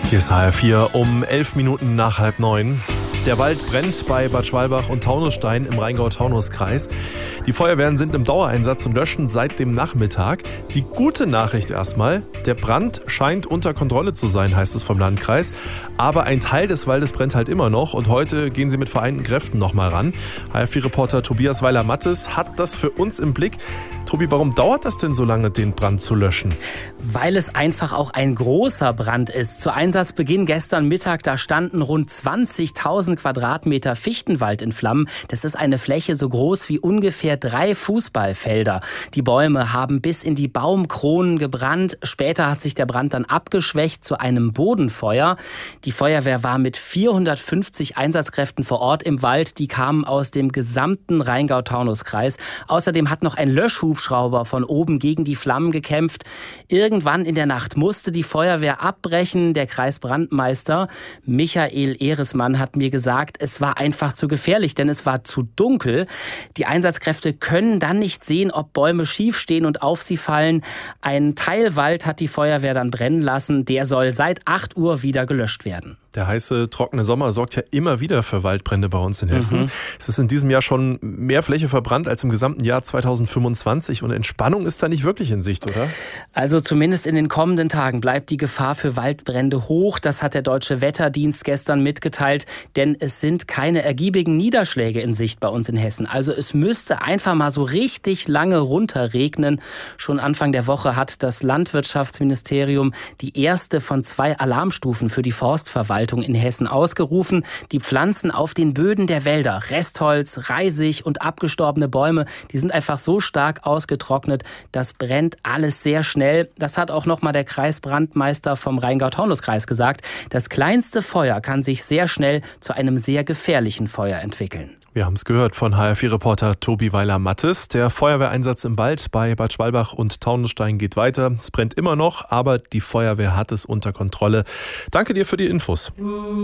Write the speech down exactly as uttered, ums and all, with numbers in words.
Hier ist H R vier um elf Minuten nach halb neun. Der Wald brennt bei Bad Schwalbach und Taunusstein im Rheingau-Taunus-Kreis. Die Feuerwehren sind im Dauereinsatz und löschen seit dem Nachmittag. Die gute Nachricht erstmal, der Brand scheint unter Kontrolle zu sein, heißt es vom Landkreis. Aber ein Teil des Waldes brennt halt immer noch und heute gehen sie mit vereinten Kräften nochmal ran. H R vier-Reporter Tobias Weiler-Mattes hat das für uns im Blick. Tobi, warum dauert das denn so lange, den Brand zu löschen? Weil es einfach auch ein großer Brand ist. Zu Einsatzbeginn gestern Mittag, da standen rund zwanzigtausend Quadratmeter Fichtenwald in Flammen. Das ist eine Fläche so groß wie ungefähr drei Fußballfelder. Die Bäume haben bis in die Baumkronen gebrannt. Später hat sich der Brand dann abgeschwächt zu einem Bodenfeuer. Die Feuerwehr war mit vierhundertfünfzig Einsatzkräften vor Ort im Wald. Die kamen aus dem gesamten Rheingau-Taunus-Kreis. Außerdem hat noch ein Löschhubschrauber von oben gegen die Flammen gekämpft. Irgendwann in der Nacht musste die Feuerwehr abbrechen. Der Kreisbrandmeister Michael Ehresmann hat mir gesagt, es war einfach zu gefährlich, denn es war zu dunkel. Die Einsatzkräfte können dann nicht sehen, ob Bäume schief stehen und auf sie fallen. Ein Teil Wald hat die Feuerwehr dann brennen lassen. Der soll seit acht Uhr wieder gelöscht werden. Der heiße, trockene Sommer sorgt ja immer wieder für Waldbrände bei uns in Hessen. Mhm. Es ist in diesem Jahr schon mehr Fläche verbrannt als im gesamten Jahr zweitausendfünfundzwanzig. Und Entspannung ist da nicht wirklich in Sicht, oder? Also zumindest in den kommenden Tagen bleibt die Gefahr für Waldbrände hoch. Das hat der Deutsche Wetterdienst gestern mitgeteilt. Denn es sind keine ergiebigen Niederschläge in Sicht bei uns in Hessen. Also es müsste einfach mal so richtig lange runterregnen. Schon Anfang der Woche hat das Landwirtschaftsministerium die erste von zwei Alarmstufen für die Forstverwaltung in Hessen ausgerufen. Die Pflanzen auf den Böden der Wälder, Restholz, Reisig und abgestorbene Bäume, die sind einfach so stark ausgetrocknet, das brennt alles sehr schnell. Das hat auch nochmal der Kreisbrandmeister vom Rheingau-Taunus-Kreis gesagt. Das kleinste Feuer kann sich sehr schnell zu einem sehr gefährlichen Feuer entwickeln. Wir haben es gehört von H R vier-Reporter Tobi Weiler-Mattes. Der Feuerwehreinsatz im Wald bei Bad Schwalbach und Taunusstein geht weiter. Es brennt immer noch, aber die Feuerwehr hat es unter Kontrolle. Danke dir für die Infos.